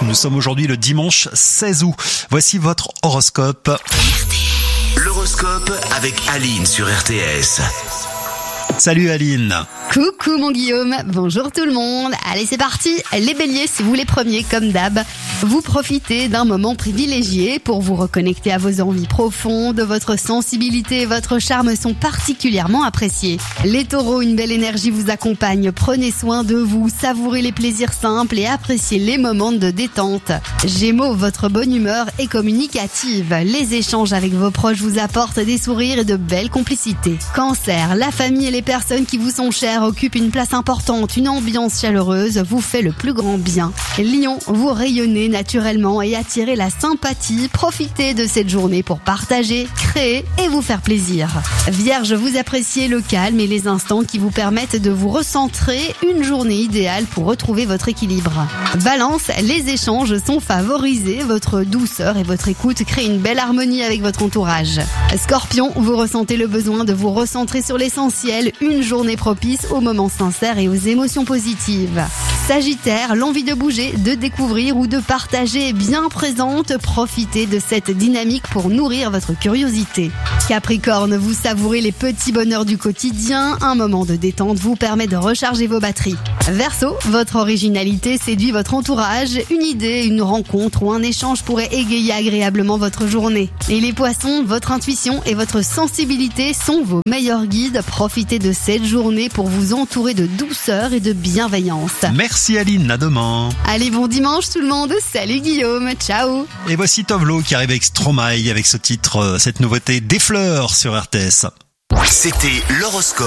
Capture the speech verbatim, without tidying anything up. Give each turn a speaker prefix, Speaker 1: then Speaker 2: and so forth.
Speaker 1: Nous sommes aujourd'hui le dimanche seize août. Voici votre horoscope.
Speaker 2: L'horoscope avec Aline sur R T S.
Speaker 1: Salut Aline.
Speaker 3: Coucou mon Guillaume, bonjour tout le monde. Allez c'est parti, les béliers, c'est vous les premiers comme d'hab. Vous profitez d'un moment privilégié pour vous reconnecter à vos envies profondes. Votre sensibilité et votre charme sont particulièrement appréciés. Les taureaux, une belle énergie vous accompagne. Prenez soin de vous, savourez les plaisirs simples et appréciez les moments de détente. Gémeaux, votre bonne humeur est communicative. Les échanges avec vos proches vous apportent des sourires et de belles complicités. Cancer, la famille et les personnes qui vous sont chères occupent une place importante. Une ambiance chaleureuse vous fait le plus grand bien. Lion, vous rayonnez naturellement et attirez la sympathie. Profitez de cette journée pour partager, créer et vous faire plaisir. Vierge, vous appréciez le calme et les instants qui vous permettent de vous recentrer. Une journée idéale pour retrouver votre équilibre. Balance, les échanges sont favorisés. Votre douceur et votre écoute créent une belle harmonie avec votre entourage. Scorpion, vous ressentez le besoin de vous recentrer sur l'essentiel. Une journée propice aux moments sincères et aux émotions positives. Sagittaire, l'envie de bouger, de découvrir ou de partager est bien présente. Profitez de cette dynamique pour nourrir votre curiosité. Capricorne, vous savourez les petits bonheurs du quotidien. Un moment de détente vous permet de recharger vos batteries. Verseau, votre originalité séduit votre entourage. Une idée, une rencontre ou un échange pourrait égayer agréablement votre journée. Et les poissons, votre intuition et votre sensibilité sont vos meilleurs guides. Profitez de cette journée pour vous entourer de douceur et de bienveillance.
Speaker 1: Merci Aline, à demain.
Speaker 3: Allez, bon dimanche tout le monde. Salut Guillaume, ciao.
Speaker 1: Et voici Tovlo qui arrive avec Stromae avec ce titre, cette nouveauté Des fleurs sur R T S.
Speaker 2: C'était l'horoscope.